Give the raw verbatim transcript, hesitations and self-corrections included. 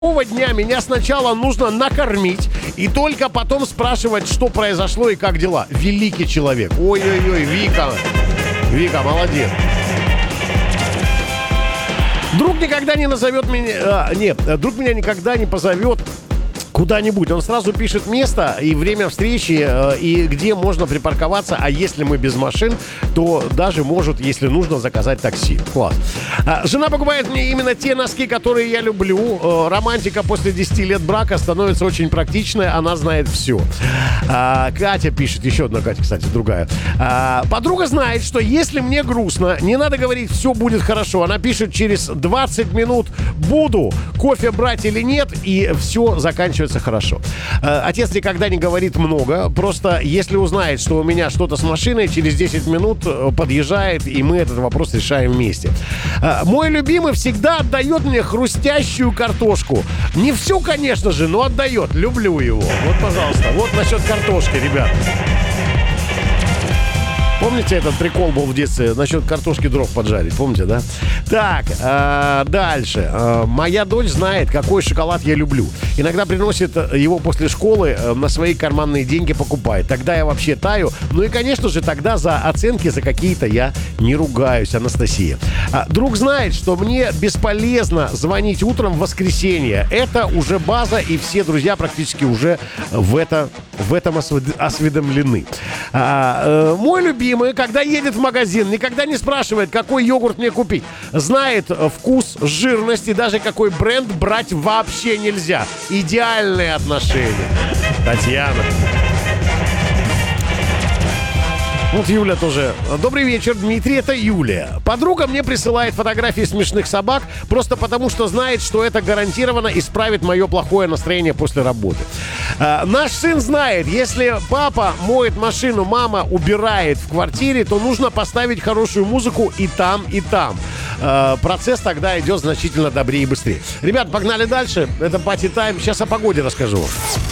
Дня меня сначала нужно накормить и только потом спрашивать, что произошло и как дела. Великий человек. Ой-ой-ой, Вика. Вика, молодец. Друг никогда не назовет меня... А, нет, друг меня никогда не позовет куда-нибудь. Он сразу пишет место и время встречи, э, и где можно припарковаться. А если мы без машин, то даже может, если нужно, заказать такси. Класс. А, жена покупает мне именно те носки, которые я люблю. Э, романтика после десяти лет брака становится очень практичной. Она знает все. А, Катя пишет, еще одна Катя, кстати, другая. А, подруга знает, что если мне грустно, не надо говорить, все будет хорошо. Она пишет через двадцать минут: буду кофе брать или нет, и все заканчивается хорошо. Отец никогда не говорит много, просто если узнает, что у меня что-то с машиной, через десять минут подъезжает, и мы этот вопрос решаем вместе. Мой любимый всегда отдает мне хрустящую картошку. Не всю, конечно же, но отдает. Люблю его. Вот, пожалуйста, вот насчет картошки, ребят. Помните, этот прикол был в детстве насчет картошки дров поджарить? Помните, да? Так, э, дальше. Э, моя дочь знает, какой шоколад я люблю. Иногда приносит его после школы, э, на свои карманные деньги покупает. Тогда я вообще таю. Ну и, конечно же, тогда за оценки за какие-то я не ругаюсь, Анастасия. А, друг знает, что мне бесполезно звонить утром в воскресенье. Это уже база, и все друзья практически уже в, это, в этом осведомлены. А, э, мой любимый, когда едет в магазин, никогда не спрашивает, какой йогурт мне купить. Знает вкус, жирность и даже какой бренд брать вообще нельзя. Идеальные отношения. Татьяна. Вот Юля тоже. Добрый вечер, Дмитрий, это Юлия. Подруга мне присылает фотографии смешных собак просто потому, что знает, что это гарантированно исправит мое плохое настроение после работы. А, наш сын знает, если папа моет машину, мама убирает в квартире, то нужно поставить хорошую музыку и там, и там. А, процесс тогда идет значительно добрее и быстрее. Ребят, погнали дальше. Это Party Time. Сейчас о погоде расскажу.